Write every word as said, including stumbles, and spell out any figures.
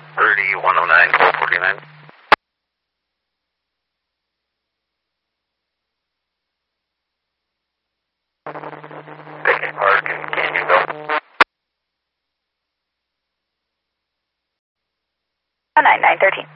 thirty, one oh nine, twelve forty-nine. Beckett Park and Canyonville. nine nine thirteen.